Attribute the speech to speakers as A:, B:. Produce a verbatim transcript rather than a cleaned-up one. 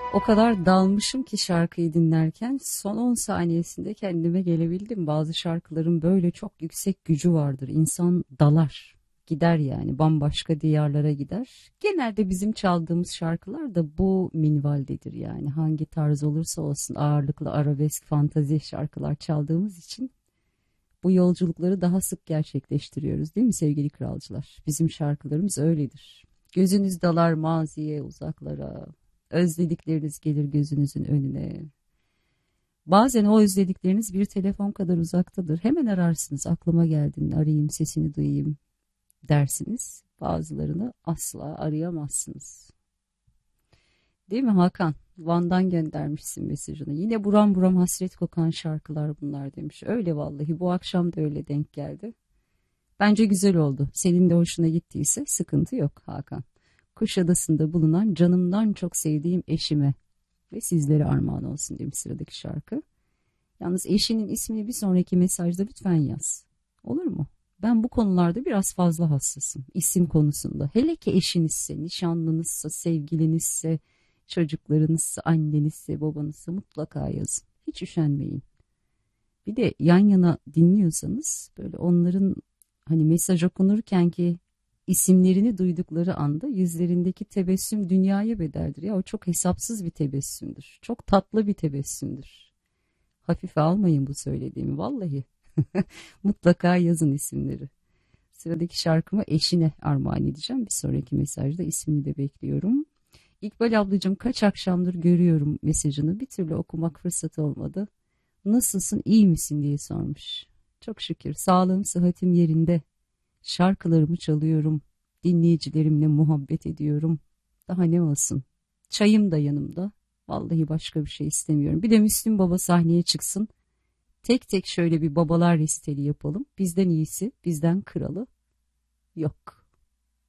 A: O kadar dalmışım ki şarkıyı dinlerken son on saniyesinde kendime gelebildim. Bazı şarkıların böyle çok yüksek gücü vardır. İnsan dalar, gider yani bambaşka diyarlara gider. Genelde bizim çaldığımız şarkılar da bu minvaldedir yani. Hangi tarz olursa olsun ağırlıklı arabesk, fantazi şarkılar çaldığımız için bu yolculukları daha sık gerçekleştiriyoruz değil mi sevgili kralcılar? Bizim şarkılarımız öyledir. Gözünüz dalar maziye, uzaklara. Özledikleriniz gelir gözünüzün önüne. Bazen o özledikleriniz bir telefon kadar uzaktadır. Hemen ararsınız, aklıma geldin, arayayım, sesini duyayım dersiniz. Bazılarını asla arayamazsınız. Değil mi Hakan? Van'dan göndermişsin mesajını. Yine buram buram hasret kokan şarkılar bunlar demiş. Öyle vallahi, bu akşam da öyle denk geldi. Bence güzel oldu. Senin de hoşuna gittiyse sıkıntı yok Hakan. Kuşadası'nda bulunan canımdan çok sevdiğim eşime ve sizlere armağan olsun demiş sıradaki şarkı. Yalnız eşinin ismini bir sonraki mesajda lütfen yaz. Olur mu? Ben bu konularda biraz fazla hassasım. İsim konusunda. Hele ki eşinizse, nişanlınızsa, sevgilinizse, çocuklarınızsa, annenizse, babanızsa mutlaka yazın. Hiç üşenmeyin. Bir de yan yana dinliyorsanız böyle onların hani mesaj okunurken ki isimlerini duydukları anda yüzlerindeki tebessüm dünyaya bedeldir. Ya o çok hesapsız bir tebessümdür. Çok tatlı bir tebessümdür. Hafife almayın bu söylediğimi vallahi. Mutlaka yazın isimleri. Sıradaki şarkımı eşine armağan edeceğim. Bir sonraki mesajda ismini de bekliyorum. İkbal ablacığım, kaç akşamdır görüyorum mesajını. Bir türlü okumak fırsatı olmadı. Nasılsın, iyi misin diye sormuş. Çok şükür sağlığım sıhhatim yerinde. Şarkılarımı çalıyorum. Dinleyicilerimle muhabbet ediyorum. Daha ne olsun. Çayım da yanımda. Vallahi başka bir şey istemiyorum. Bir de Müslüm Baba sahneye çıksın. Tek tek şöyle bir babalar listeli yapalım. Bizden iyisi, bizden kralı yok.